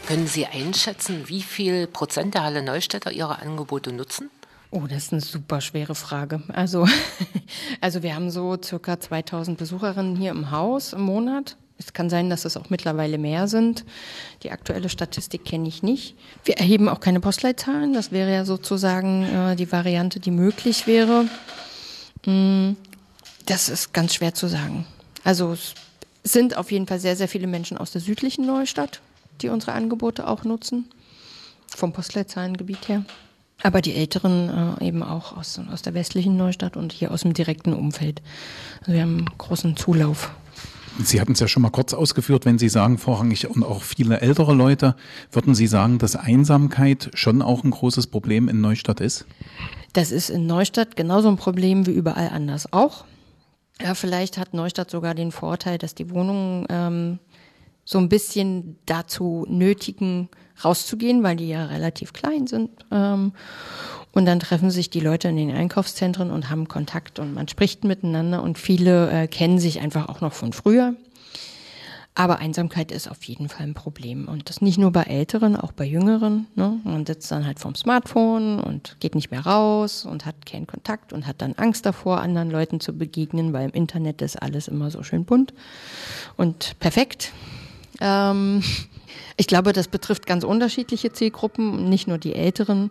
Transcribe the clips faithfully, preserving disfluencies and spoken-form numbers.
Können Sie einschätzen, wie viel Prozent der Halle Neustädter Ihre Angebote nutzen? Oh, das ist eine super schwere Frage. Also, also wir haben so circa zweitausend Besucherinnen hier im Haus im Monat. Es kann sein, dass es auch mittlerweile mehr sind. Die aktuelle Statistik kenne ich nicht. Wir erheben auch keine Postleitzahlen. Das wäre ja sozusagen äh, die Variante, die möglich wäre. Mm, das ist ganz schwer zu sagen. Also es sind auf jeden Fall sehr, sehr viele Menschen aus der südlichen Neustadt, die unsere Angebote auch nutzen. Vom Postleitzahlengebiet her. Aber die Älteren äh, eben auch aus, aus der westlichen Neustadt und hier aus dem direkten Umfeld. Also wir haben einen großen Zulauf. Sie hatten es ja schon mal kurz ausgeführt, wenn Sie sagen vorrangig und auch viele ältere Leute, würden Sie sagen, dass Einsamkeit schon auch ein großes Problem in Neustadt ist? Das ist in Neustadt genauso ein Problem wie überall anders auch. Ja, vielleicht hat Neustadt sogar den Vorteil, dass die Wohnungen ähm, so ein bisschen dazu nötigen, rauszugehen, weil die ja relativ klein sind. Ähm, und dann treffen sich die Leute in den Einkaufszentren und haben Kontakt und man spricht miteinander und viele äh, kennen sich einfach auch noch von früher. Aber Einsamkeit ist auf jeden Fall ein Problem und das nicht nur bei Älteren, auch bei Jüngeren. Ne? Man sitzt dann halt vorm Smartphone und geht nicht mehr raus und hat keinen Kontakt und hat dann Angst davor, anderen Leuten zu begegnen, weil im Internet ist alles immer so schön bunt und perfekt. Ähm, ich glaube, das betrifft ganz unterschiedliche Zielgruppen, nicht nur die Älteren.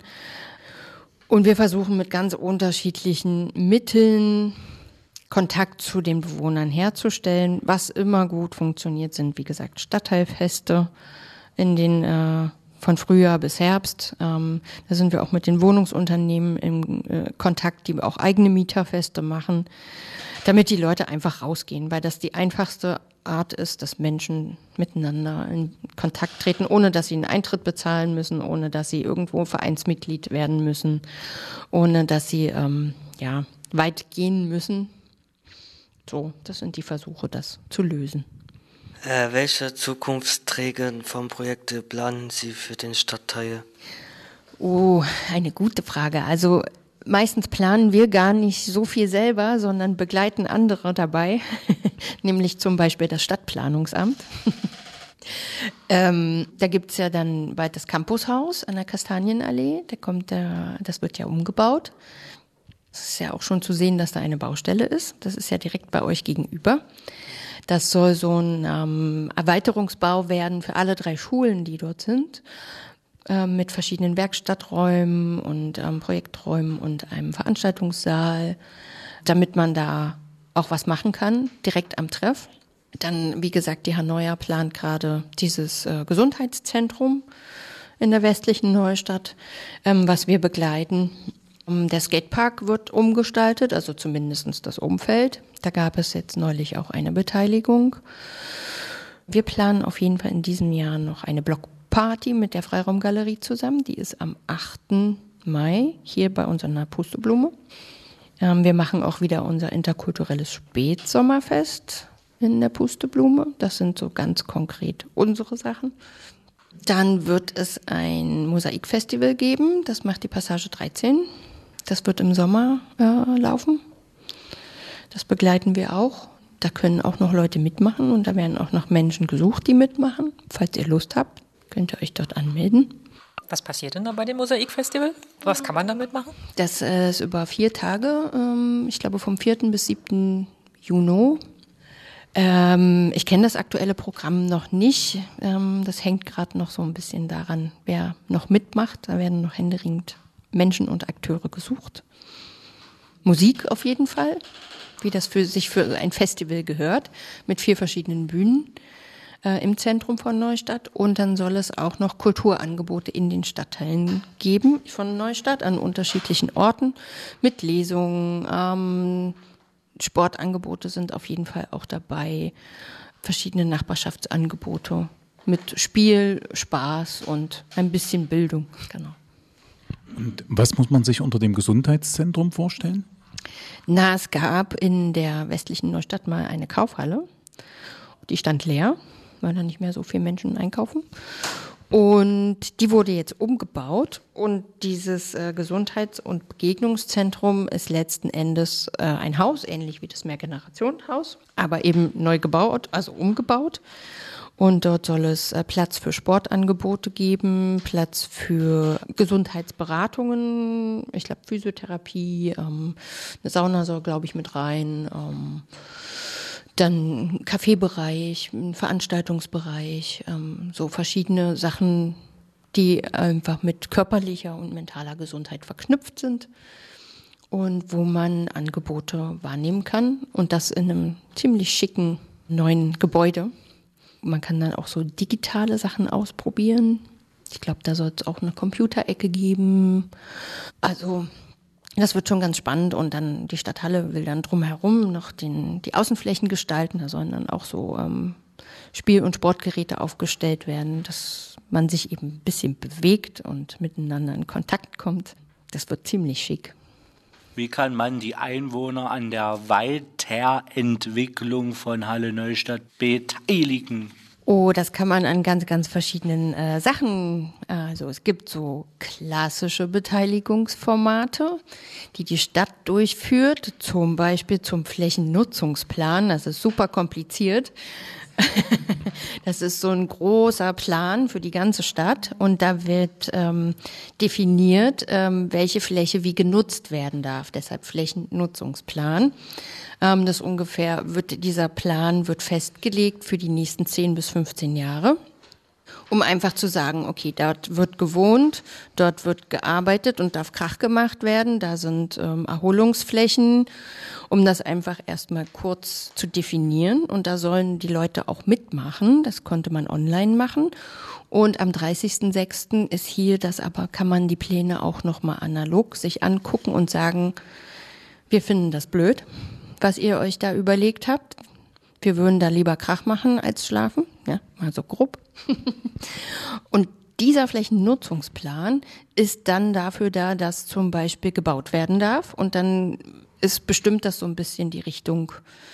Und wir versuchen mit ganz unterschiedlichen Mitteln Kontakt zu den Bewohnern herzustellen. Was immer gut funktioniert, sind wie gesagt Stadtteilfeste in den äh, von Frühjahr bis Herbst. Ähm, da sind wir auch mit den Wohnungsunternehmen im äh, Kontakt, die auch eigene Mieterfeste machen, damit die Leute einfach rausgehen, weil das die einfachste Art ist, dass Menschen miteinander in Kontakt treten, ohne dass sie einen Eintritt bezahlen müssen, ohne dass sie irgendwo Vereinsmitglied werden müssen, ohne dass sie ähm, ja weit gehen müssen. So, das sind die Versuche, das zu lösen. Äh, welche Zukunftsträger vom Projekt planen Sie für den Stadtteil? Oh, eine gute Frage. Also meistens planen wir gar nicht so viel selber, sondern begleiten andere dabei, nämlich zum Beispiel das Stadtplanungsamt. ähm, da gibt's ja dann bald das Campushaus an der Kastanienallee, da kommt der, das wird ja umgebaut. Es ist ja auch schon zu sehen, dass da eine Baustelle ist. Das ist ja direkt bei euch gegenüber. Das soll so ein ähm, Erweiterungsbau werden für alle drei Schulen, die dort sind, äh, mit verschiedenen Werkstatträumen und ähm, Projekträumen und einem Veranstaltungssaal, damit man da auch was machen kann, direkt am Treff. Dann, wie gesagt, die Hannoia plant gerade dieses äh, Gesundheitszentrum in der westlichen Neustadt, ähm, was wir begleiten. Der Skatepark wird umgestaltet, also zumindest das Umfeld. Da gab es jetzt neulich auch eine Beteiligung. Wir planen auf jeden Fall in diesem Jahr noch eine Blockparty mit der Freiraumgalerie zusammen. Die ist am achten Mai hier bei uns an der Pusteblume. Ähm, wir machen auch wieder unser interkulturelles Spätsommerfest in der Pusteblume. Das sind so ganz konkret unsere Sachen. Dann wird es ein Mosaikfestival geben. Das macht die Passage dreizehn. Das wird im Sommer äh, laufen. Das begleiten wir auch. Da können auch noch Leute mitmachen und da werden auch noch Menschen gesucht, die mitmachen. Falls ihr Lust habt, könnt ihr euch dort anmelden. Was passiert denn da bei dem Mosaikfestival? Was kann man damit machen? Das äh, ist über vier Tage, ähm, ich glaube vom vierten bis siebten Juni. Ähm, ich kenne das aktuelle Programm noch nicht. Ähm, das hängt gerade noch so ein bisschen daran, wer noch mitmacht. Da werden noch händeringend Menschen und Akteure gesucht. Musik auf jeden Fall, wie das für sich für ein Festival gehört, mit vier verschiedenen Bühnen äh, im Zentrum von Neustadt. Und dann soll es auch noch Kulturangebote in den Stadtteilen geben von Neustadt an unterschiedlichen Orten mit Lesungen. Ähm, Sportangebote sind auf jeden Fall auch dabei, verschiedene Nachbarschaftsangebote mit Spiel, Spaß und ein bisschen Bildung. Genau. Und was muss man sich unter dem Gesundheitszentrum vorstellen? Na, es gab in der westlichen Neustadt mal eine Kaufhalle. Die stand leer, weil da nicht mehr so viele Menschen einkaufen. Und die wurde jetzt umgebaut. Und dieses äh, Gesundheits- und Begegnungszentrum ist letzten Endes äh, ein Haus, ähnlich wie das Mehrgenerationenhaus, aber eben neu gebaut, also umgebaut. Und dort soll es äh, Platz für Sportangebote geben, Platz für Gesundheitsberatungen, ich glaube Physiotherapie, ähm, eine Sauna soll, glaube ich, mit rein, ähm, dann Kaffeebereich, ein Veranstaltungsbereich, ähm, so verschiedene Sachen, die einfach mit körperlicher und mentaler Gesundheit verknüpft sind und wo man Angebote wahrnehmen kann und das in einem ziemlich schicken neuen Gebäude. Man kann dann auch so digitale Sachen ausprobieren. Ich glaube, da soll es auch eine Computerecke geben. Also das wird schon ganz spannend und dann die Stadthalle will dann drumherum noch den, die Außenflächen gestalten. Da sollen dann auch so ähm, Spiel- und Sportgeräte aufgestellt werden, dass man sich eben ein bisschen bewegt und miteinander in Kontakt kommt. Das wird ziemlich schick. Wie kann man die Einwohner an der Weiterentwicklung von Halle Neustadt beteiligen? Oh, das kann man an ganz, ganz verschiedenen äh, Sachen. Also es gibt so klassische Beteiligungsformate, die die Stadt durchführt, zum Beispiel zum Flächennutzungsplan. Das ist super kompliziert. Das ist so ein großer Plan für die ganze Stadt und da wird ähm, definiert, ähm, welche Fläche wie genutzt werden darf. Deshalb Flächennutzungsplan. Ähm, das ungefähr wird dieser Plan wird festgelegt für die nächsten zehn bis fünfzehn Jahre, um einfach zu sagen, okay, dort wird gewohnt, dort wird gearbeitet und darf Krach gemacht werden. Da sind ähm, Erholungsflächen, um das einfach erstmal kurz zu definieren. Und da sollen die Leute auch mitmachen. Das konnte man online machen. Und am dreißigsten sechsten ist hier das, aber kann man die Pläne auch nochmal analog sich angucken und sagen, wir finden das blöd, was ihr euch da überlegt habt. Wir würden da lieber Krach machen als schlafen, ja, mal so grob. Und dieser Flächennutzungsplan ist dann dafür da, dass zum Beispiel gebaut werden darf. Und dann ist bestimmt das so ein bisschen die Richtung,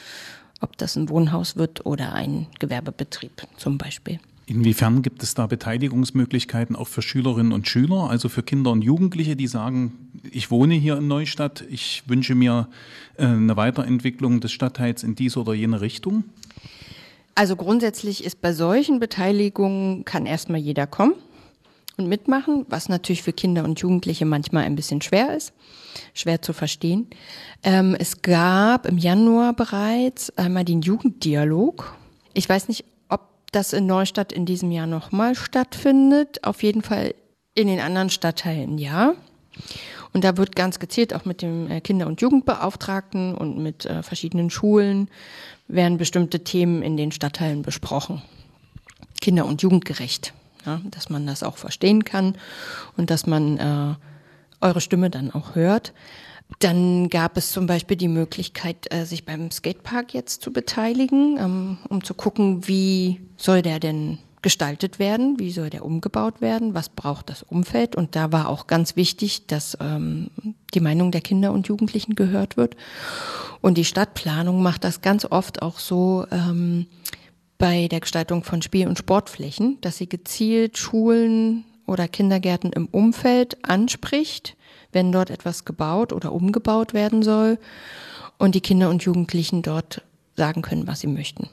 ob das ein Wohnhaus wird oder ein Gewerbebetrieb zum Beispiel. Inwiefern gibt es da Beteiligungsmöglichkeiten auch für Schülerinnen und Schüler, also für Kinder und Jugendliche, die sagen, ich wohne hier in Neustadt, ich wünsche mir äh, eine Weiterentwicklung des Stadtteils in diese oder jene Richtung? Also grundsätzlich ist bei solchen Beteiligungen kann erstmal jeder kommen und mitmachen, was natürlich für Kinder und Jugendliche manchmal ein bisschen schwer ist, schwer zu verstehen. Ähm, es gab im Januar bereits einmal den Jugenddialog. Ich weiß nicht, ob das in Neustadt in diesem Jahr nochmal stattfindet. Auf jeden Fall in den anderen Stadtteilen ja. Und da wird ganz gezielt auch mit dem Kinder- und Jugendbeauftragten und mit äh, verschiedenen Schulen werden bestimmte Themen in den Stadtteilen besprochen. Kinder- und jugendgerecht, ja, dass man das auch verstehen kann und dass man äh, eure Stimme dann auch hört. Dann gab es zum Beispiel die Möglichkeit, äh, sich beim Skatepark jetzt zu beteiligen, ähm, um zu gucken, wie soll der denn gestaltet werden, wie soll der umgebaut werden, was braucht das Umfeld. Und da war auch ganz wichtig, dass ähm, die Meinung der Kinder und Jugendlichen gehört wird. Und die Stadtplanung macht das ganz oft auch so ähm, bei der Gestaltung von Spiel- und Sportflächen, dass sie gezielt Schulen oder Kindergärten im Umfeld anspricht, wenn dort etwas gebaut oder umgebaut werden soll und die Kinder und Jugendlichen dort sagen können, was sie möchten.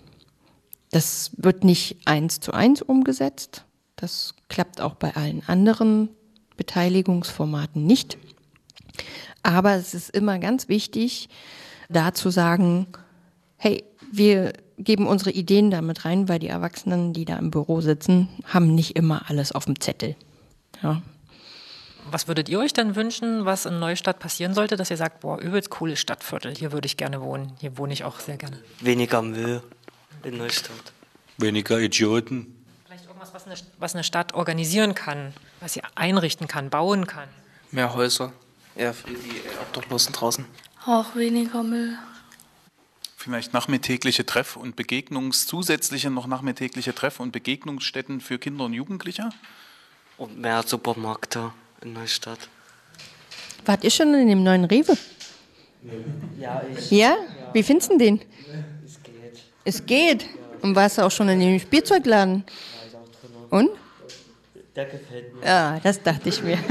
Das wird nicht eins zu eins umgesetzt. Das klappt auch bei allen anderen Beteiligungsformaten nicht. Aber es ist immer ganz wichtig, da zu sagen, hey, wir geben unsere Ideen damit rein, weil die Erwachsenen, die da im Büro sitzen, haben nicht immer alles auf dem Zettel. Ja. Was würdet ihr euch denn wünschen, was in Neustadt passieren sollte, dass ihr sagt, boah, übelst cooles Stadtviertel, hier würde ich gerne wohnen, hier wohne ich auch sehr gerne? Weniger Müll in Neustadt. Weniger Idioten. Vielleicht irgendwas, was eine, was eine Stadt organisieren kann, was sie einrichten kann, bauen kann. Mehr Häuser, eher für die Obdachlosen draußen. Auch weniger Müll. Vielleicht nachmittägliche Treff- und Begegnungs-, zusätzliche noch nachmittägliche Treff- und Begegnungsstätten für Kinder und Jugendliche? Und mehr Supermärkte in Neustadt. Wart ihr schon in dem neuen Rewe? Ja, ich. Ja? Wie findest du den? Es geht. Es geht. Und warst du auch schon in dem Spielzeugladen? Und? Der gefällt mir. Ja, das dachte ich mir.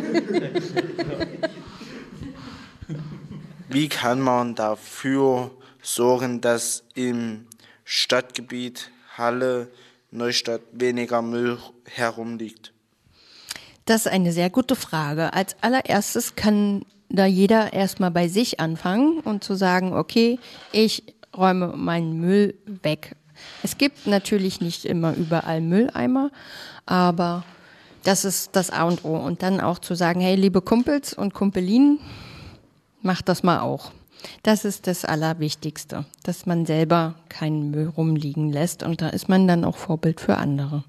Wie kann man dafür sorgen, dass im Stadtgebiet Halle Neustadt weniger Müll herumliegt? Das ist eine sehr gute Frage. Als allererstes kann da jeder erstmal bei sich anfangen und zu sagen, okay, ich räume meinen Müll weg. Es gibt natürlich nicht immer überall Mülleimer, aber das ist das A und O. Und dann auch zu sagen, hey, liebe Kumpels und Kumpelinen, macht das mal auch. Das ist das Allerwichtigste, dass man selber keinen Müll rumliegen lässt und da ist man dann auch Vorbild für andere.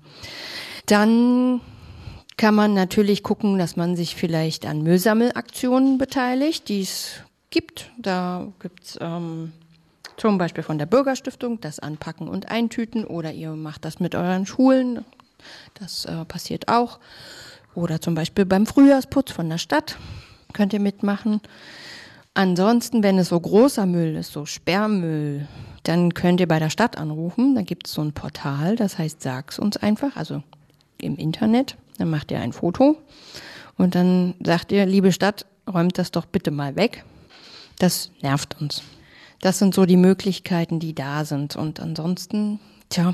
Dann kann man natürlich gucken, dass man sich vielleicht an Müllsammelaktionen beteiligt, die es gibt. Da gibt's ähm, zum Beispiel von der Bürgerstiftung das Anpacken und Eintüten oder ihr macht das mit euren Schulen, das äh, passiert auch. Oder zum Beispiel beim Frühjahrsputz von der Stadt könnt ihr mitmachen. Ansonsten, wenn es so großer Müll ist, so Sperrmüll, dann könnt ihr bei der Stadt anrufen. Da gibt es so ein Portal, das heißt Sag's uns einfach, also im Internet. Dann macht ihr ein Foto und dann sagt ihr, liebe Stadt, räumt das doch bitte mal weg. Das nervt uns. Das sind so die Möglichkeiten, die da sind. Und ansonsten, tja,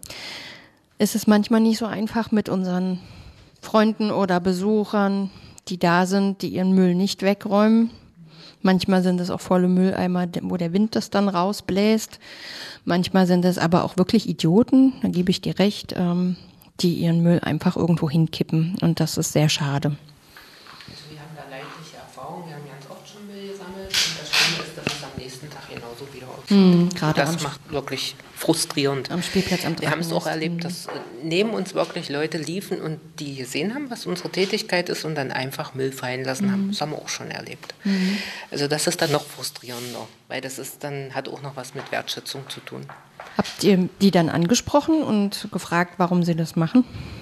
ist es manchmal nicht so einfach mit unseren Freunden oder Besuchern, die da sind, die ihren Müll nicht wegräumen. Manchmal sind es auch volle Mülleimer, wo der Wind das dann rausbläst. Manchmal sind es aber auch wirklich Idioten, da gebe ich dir recht, ähm, die ihren Müll einfach irgendwo hinkippen. Und das ist sehr schade. Also wir haben da leidliche Erfahrungen. Wir haben ganz oft schon Müll gesammelt. Und das Schlimme ist, dass es am nächsten Tag genauso wieder aussieht. Mhm, gerade das am macht wirklich frustrierend. Am Spielplatz am Wir haben es auch Drachenfest. erlebt, dass neben uns wirklich Leute liefen und die gesehen haben, was unsere Tätigkeit ist und dann einfach Müll fallen lassen haben. Das haben wir auch schon erlebt. Mhm. Also das ist dann noch frustrierender, weil das ist dann hat auch noch was mit Wertschätzung zu tun. Habt ihr die dann angesprochen und gefragt, warum sie das machen?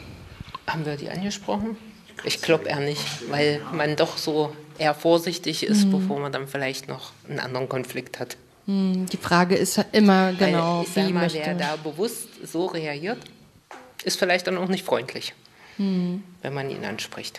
Haben wir die angesprochen? Ich glaube eher nicht, weil man doch so eher vorsichtig ist, mhm. bevor man dann vielleicht noch einen anderen Konflikt hat. Die Frage ist immer genau, weil ich sag wie mal, möchte... wer da bewusst so reagiert, ist vielleicht dann auch nicht freundlich, hm. wenn man ihn anspricht.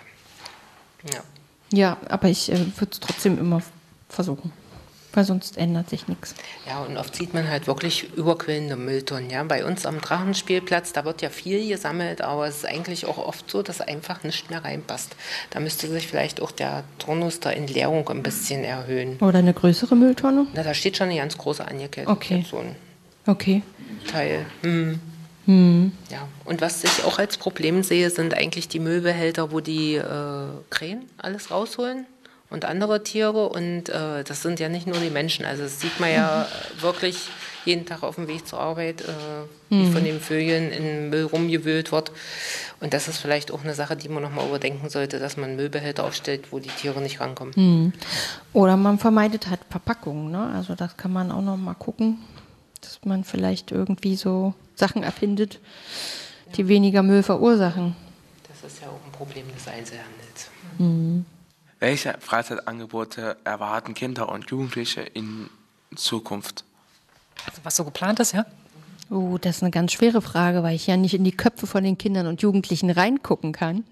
Ja, ja, aber ich äh, würde es trotzdem immer versuchen, weil sonst ändert sich nichts. Ja, und oft sieht man halt wirklich überquellende Mülltonnen. Ja? Bei uns am Drachenspielplatz, da wird ja viel gesammelt, aber es ist eigentlich auch oft so, dass einfach nichts mehr reinpasst. Da müsste sich vielleicht auch der Turnus der Entleerung ein bisschen erhöhen. Oder eine größere Mülltonne? Na, da steht schon eine ganz große angekettet. Okay. So ein okay. Teil. Hm. Hm. Ja, und was ich auch als Problem sehe, sind eigentlich die Müllbehälter, wo die äh, Krähen alles rausholen und andere Tiere. Und äh, das sind ja nicht nur die Menschen. Also das sieht man ja mhm. wirklich jeden Tag auf dem Weg zur Arbeit, äh, wie mhm. von den Vögeln in Müll rumgewühlt wird. Und das ist vielleicht auch eine Sache, die man nochmal überdenken sollte, dass man Müllbehälter aufstellt, wo die Tiere nicht rankommen. Mhm. Oder man vermeidet halt Verpackungen. Ne? Also das kann man auch noch mal gucken, dass man vielleicht irgendwie so Sachen erfindet, die ja. weniger Müll verursachen. Das ist ja auch ein Problem des Einzelhandels. Mhm. Welche Freizeitangebote erwarten Kinder und Jugendliche in Zukunft? Also was so geplant ist, ja? Oh, das ist eine ganz schwere Frage, weil ich ja nicht in die Köpfe von den Kindern und Jugendlichen reingucken kann.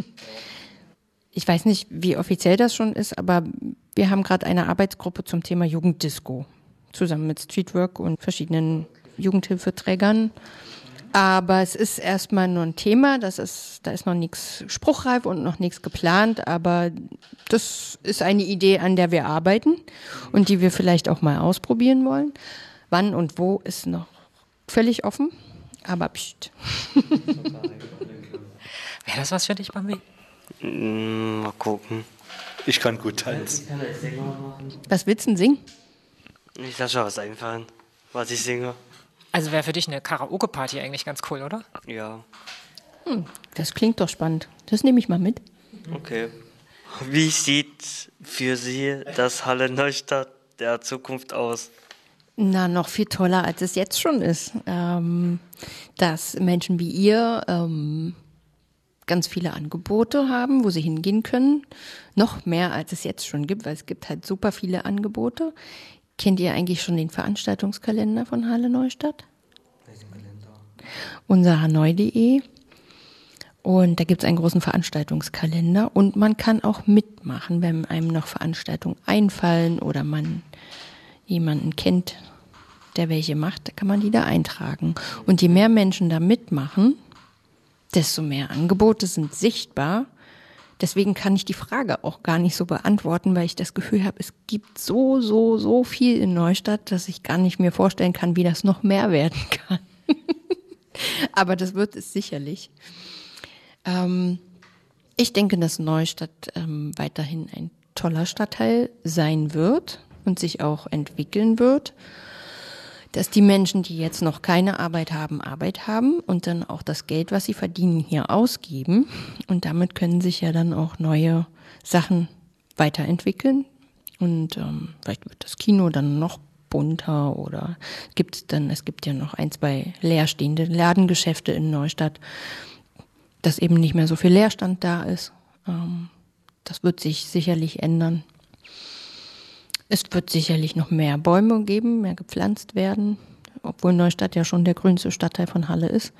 Ich weiß nicht, wie offiziell das schon ist, aber wir haben gerade eine Arbeitsgruppe zum Thema Jugenddisco zusammen mit Streetwork und verschiedenen Jugendhilfeträgern. Aber es ist erstmal nur ein Thema, das ist, da ist noch nichts spruchreif und noch nichts geplant, aber das ist eine Idee, an der wir arbeiten und die wir vielleicht auch mal ausprobieren wollen. Wann und wo ist noch völlig offen, aber pst. Wäre das was für dich, Bambi? Mm, mal gucken. Ich kann gut tanzen. Was willst du denn singen? Ich lasse schon was einfallen, was ich singe. Also wäre für dich eine Karaoke-Party eigentlich ganz cool, oder? Ja. Hm, das klingt doch spannend. Das nehme ich mal mit. Okay. Wie sieht für Sie das Halle Neustadt der Zukunft aus? Na, noch viel toller, als es jetzt schon ist. Ähm, dass Menschen wie ihr ähm, ganz viele Angebote haben, wo sie hingehen können. Noch mehr, als es jetzt schon gibt, weil es gibt halt super viele Angebote. Kennt ihr eigentlich schon den Veranstaltungskalender von Halle Neustadt? Welchen Kalender? Unser hanoi punkt de. Und da gibt es einen großen Veranstaltungskalender und man kann auch mitmachen, wenn einem noch Veranstaltungen einfallen oder man jemanden kennt, der welche macht, kann man die da eintragen. Und je mehr Menschen da mitmachen, desto mehr Angebote sind sichtbar. Deswegen kann ich die Frage auch gar nicht so beantworten, weil ich das Gefühl habe, es gibt so, so, so viel in Neustadt, dass ich gar nicht mir vorstellen kann, wie das noch mehr werden kann. Aber das wird es sicherlich. Ähm, ich denke, dass Neustadt ähm, weiterhin ein toller Stadtteil sein wird und sich auch entwickeln wird. Dass die Menschen, die jetzt noch keine Arbeit haben, Arbeit haben und dann auch das Geld, was sie verdienen, hier ausgeben. Und damit können sich ja dann auch neue Sachen weiterentwickeln. Und ähm, vielleicht wird das Kino dann noch bunter oder gibt's dann, es gibt ja noch ein, zwei leerstehende Ladengeschäfte in Neustadt, dass eben nicht mehr so viel Leerstand da ist. Ähm, das wird sich sicherlich ändern. Es wird sicherlich noch mehr Bäume geben, mehr gepflanzt werden, obwohl Neustadt ja schon der grünste Stadtteil von Halle ist.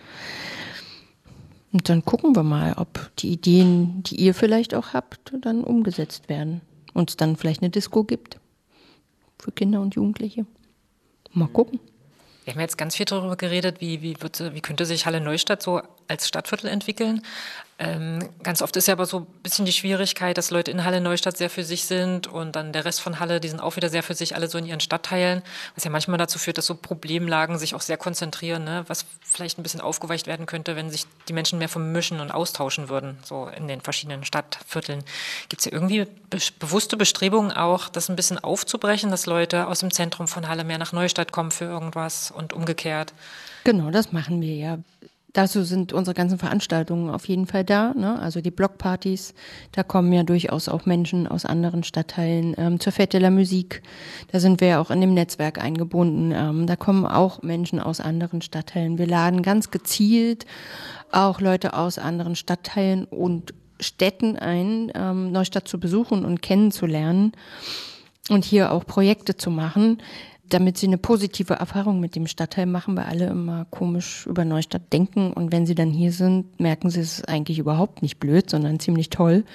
Und dann gucken wir mal, ob die Ideen, die ihr vielleicht auch habt, dann umgesetzt werden. Und es dann vielleicht eine Disco gibt für Kinder und Jugendliche. Mal gucken. Wir haben jetzt ganz viel darüber geredet, wie, wie, wird, wie könnte sich Halle Neustadt so als Stadtviertel entwickeln. Ähm, ganz oft ist ja aber so ein bisschen die Schwierigkeit, dass Leute in Halle Neustadt sehr für sich sind und dann der Rest von Halle, die sind auch wieder sehr für sich, alle so in ihren Stadtteilen, was ja manchmal dazu führt, dass so Problemlagen sich auch sehr konzentrieren, ne? Was vielleicht ein bisschen aufgeweicht werden könnte, wenn sich die Menschen mehr vermischen und austauschen würden, so in den verschiedenen Stadtvierteln. Gibt es ja irgendwie be- bewusste Bestrebungen auch, das ein bisschen aufzubrechen, dass Leute aus dem Zentrum von Halle mehr nach Neustadt kommen für irgendwas und umgekehrt? Genau, das machen wir ja. Dazu sind unsere ganzen Veranstaltungen auf jeden Fall da, ne? Also die Blockpartys, da kommen ja durchaus auch Menschen aus anderen Stadtteilen. Ähm, zur Fête de la Musique, da sind wir ja auch in dem Netzwerk eingebunden. Ähm, da kommen auch Menschen aus anderen Stadtteilen. Wir laden ganz gezielt auch Leute aus anderen Stadtteilen und Städten ein, ähm, Neustadt zu besuchen und kennenzulernen und hier auch Projekte zu machen, damit sie eine positive Erfahrung mit dem Stadtteil machen, weil alle immer komisch über Neustadt denken. Und wenn sie dann hier sind, merken sie, es ist eigentlich überhaupt nicht blöd, sondern ziemlich toll.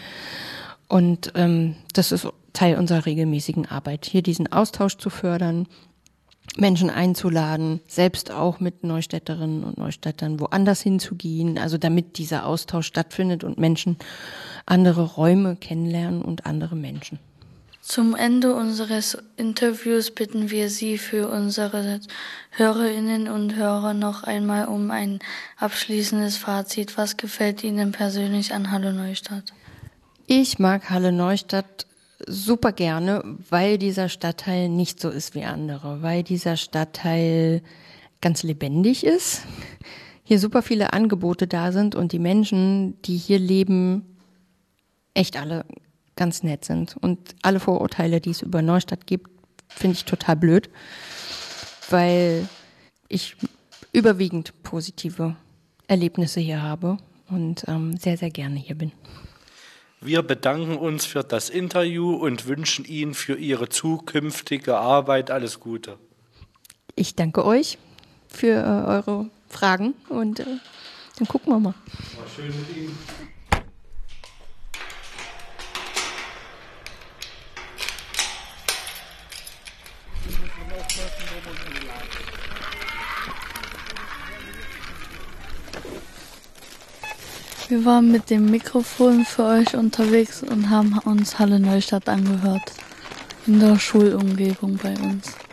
Und ähm, das ist Teil unserer regelmäßigen Arbeit, hier diesen Austausch zu fördern, Menschen einzuladen, selbst auch mit Neustädterinnen und Neustädtern woanders hinzugehen, also damit dieser Austausch stattfindet und Menschen andere Räume kennenlernen und andere Menschen. Zum Ende unseres Interviews bitten wir Sie für unsere Hörerinnen und Hörer noch einmal um ein abschließendes Fazit. Was gefällt Ihnen persönlich an Halle Neustadt? Ich mag Halle Neustadt super gerne, weil dieser Stadtteil nicht so ist wie andere, weil dieser Stadtteil ganz lebendig ist, hier super viele Angebote da sind und die Menschen, die hier leben, echt alle ganz nett sind. Und alle Vorurteile, die es über Neustadt gibt, finde ich total blöd, weil ich überwiegend positive Erlebnisse hier habe und ähm, sehr, sehr gerne hier bin. Wir bedanken uns für das Interview und wünschen Ihnen für Ihre zukünftige Arbeit alles Gute. Ich danke euch für äh, eure Fragen und äh, dann gucken wir mal. War schön mit Ihnen. Wir waren mit dem Mikrofon für euch unterwegs und haben uns Halle Neustadt angehört. In der Schulumgebung bei uns.